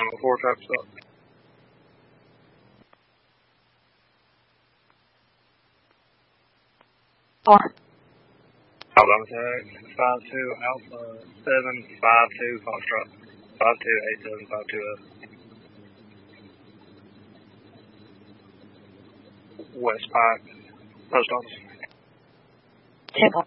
before traffic stop. Alabama Tech, 52 Alpha 752 Foxtrot, 528752F. West Pike, Post Office. 10-4.